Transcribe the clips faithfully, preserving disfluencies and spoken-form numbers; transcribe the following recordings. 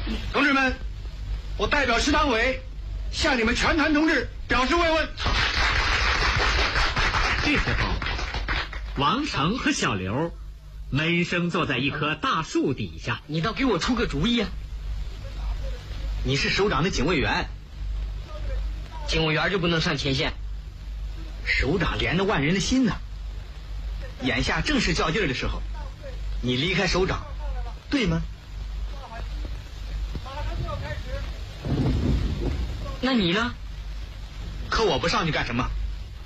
同志们，我代表师党委向你们全团同志表示慰问。 这时候，王成和小刘闷声坐在一棵大树底下。 你倒给我出个主意啊！你是首长的警卫员，警卫员就不能上前线。首长连着万人的心呢，眼下正是较劲儿的时候，你离开首长，对吗？那你呢？可我不上去干什么？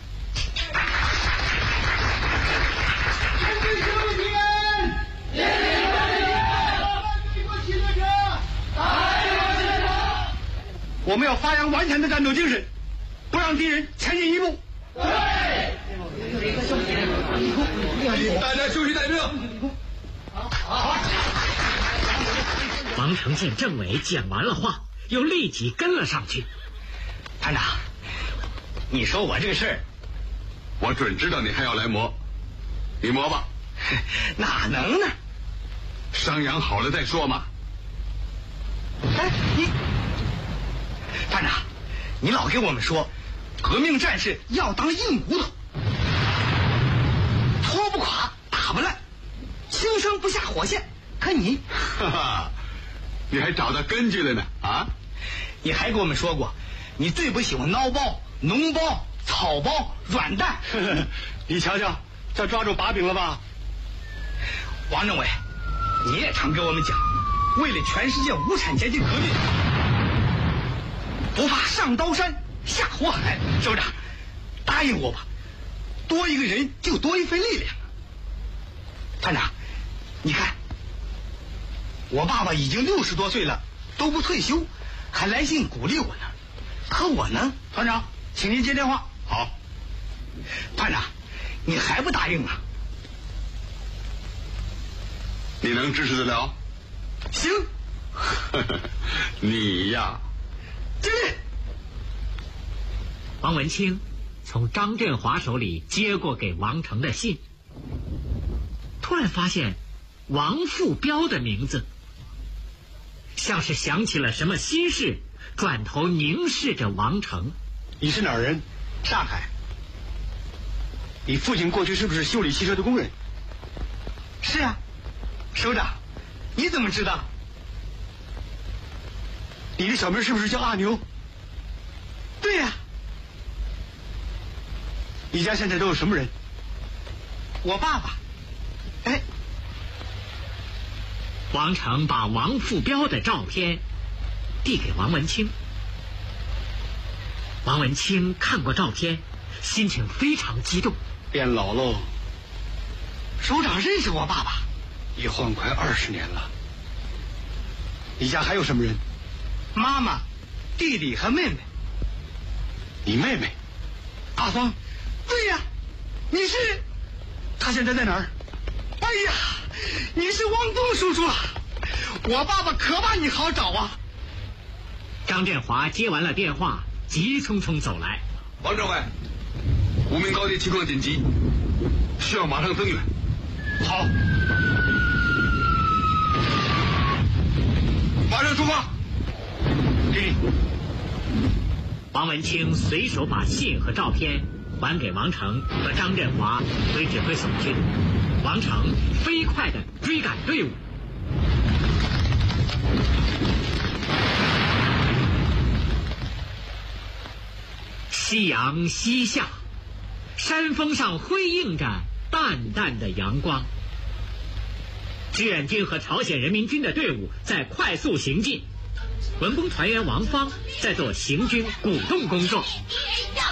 我们要发扬顽强的战斗精神，不让敌人前进一步。对。 大家休息待命。 王成见政委讲完了话，又立即跟了上去。 团长，你说我这个事儿， 我准知道你还要来磨，你磨吧。 哪能呢？ 伤养好了再说嘛。 哎，你团长，你老给我们说，革命战士要当硬骨头，拖不垮，打不烂，轻生不下火线。可你， 哈哈，你还找到根据了呢啊！ 你还给我们说过，你最不喜欢孬包、脓包、草包、软蛋。 你瞧瞧，这抓住把柄了吧？ 王政委，你也常给我们讲，为了全世界无产阶级革命，不怕上刀山下火海。首长，答应我吧，多一个人就多一份力量。团长，你看，我爸爸已经六十多岁了，都不退休，还来信鼓励我呢。可我呢？ 团长，请您接电话。 好。 团长，你还不答应啊？ 你能支持得了？ 行。 你呀， 敬礼。 王文清从张振华手里接过给王成的信，突然发现王富彪的名字，像是想起了什么心事，转头凝视着王成。 你是哪儿人？上海。你父亲过去是不是修理汽车的工人？ 是啊。首长，你怎么知道？ 你的小名是不是叫阿牛？ 对呀、啊。 你家现在都有什么人？ 我爸爸。哎， 王成把王富彪的照片递给王文清。王文清看过照片，心情非常激动。 变老喽。 首长认识我爸爸？ 一晃快二十年了。你家还有什么人？ 妈妈、弟弟和妹妹。 你妹妹？ 阿芳。对呀、啊，你是？ 她现在在哪儿？ 哎呀，你是汪东叔叔啊！我爸爸可把你好找啊！ 张振华接完了电话，急匆匆走来。 王政委，无名高地情况紧急，需要马上增援。 好， 马上出发。 给你。 王文清随手把信和照片还给王成和张振华回指挥所去。王成飞快地追赶队伍。夕阳西下，山峰上辉映着淡淡的阳光。志愿军和朝鲜人民军的队伍在快速行进，文工团员王芳在做行军鼓动工作。